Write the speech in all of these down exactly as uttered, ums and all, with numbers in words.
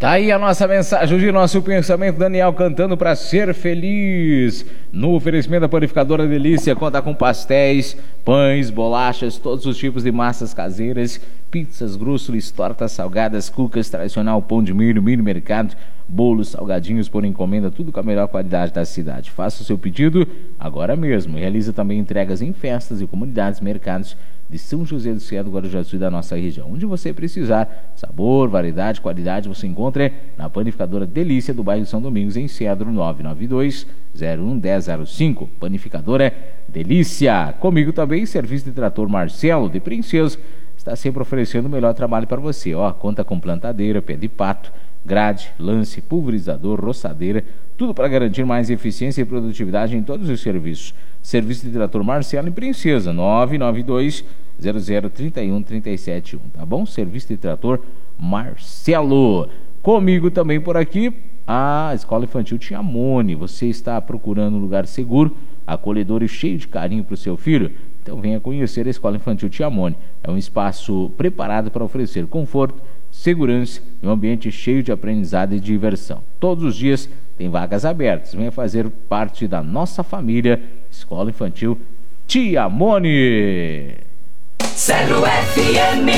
Tá aí a nossa mensagem de nosso pensamento, Daniel cantando para ser feliz. No oferecimento da Panificadora Delícia, conta com pastéis, pães, bolachas, todos os tipos de massas caseiras, pizzas, grússulis, tortas salgadas, cucas, tradicional pão de milho, milho mercado, bolos, salgadinhos por encomenda, tudo com a melhor qualidade da cidade. Faça o seu pedido agora mesmo. Realiza também entregas em festas e comunidades, mercados de São José do Cedro, Guarujá e da nossa região. Onde você precisar, sabor, variedade, qualidade, você encontra na Panificadora Delícia do bairro São Domingos, em Cedro, nove nove dois, zero um, um zero zero cinco. Panificadora Delícia. Comigo também, serviço de trator Marcelo, de Princesa, está sempre oferecendo o melhor trabalho para você. Ó, conta com plantadeira, pé de pato, grade, lance, pulverizador, roçadeira, tudo para garantir mais eficiência e produtividade em todos os serviços. Serviço de trator Marcelo em Princesa, nove nove dois, zero zero três um, três sete um, tá bom? Serviço de trator Marcelo. Comigo também por aqui, a Escola Infantil Tiamone. Você está procurando um lugar seguro, acolhedor e cheio de carinho para o seu filho? Então venha conhecer a Escola Infantil Tiamone. É um espaço preparado para oferecer conforto, segurança e um ambiente cheio de aprendizado e diversão. Todos os dias tem vagas abertas. Venha fazer parte da nossa família, Escola Infantil Tiamone. Cedro F M.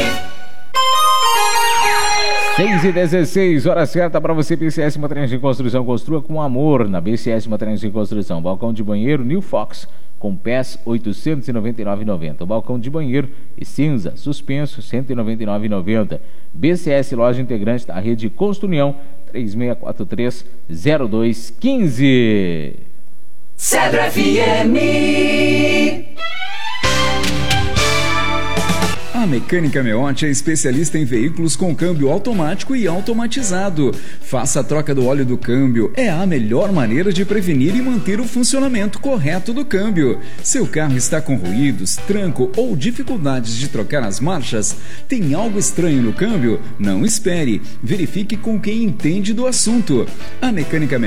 seis e dezesseis, hora certa para você. B C S Materiais de Construção, construa com amor na B C S Materiais de Construção. Balcão de banheiro New Fox com pés oitocentos e noventa e nove reais e noventa centavos. Balcão de banheiro e cinza suspenso cento e noventa e nove reais e noventa centavos. B C S, loja integrante da rede Construnião, três seis quatro três, zero dois um cinco. Cedro F M. A Mecânica Meotti é especialista em veículos com câmbio automático e automatizado. Faça a troca do óleo do câmbio. É a melhor maneira de prevenir e manter o funcionamento correto do câmbio. Seu carro está com ruídos, tranco ou dificuldades de trocar as marchas? Tem algo estranho no câmbio? Não espere. Verifique com quem entende do assunto. A Mecânica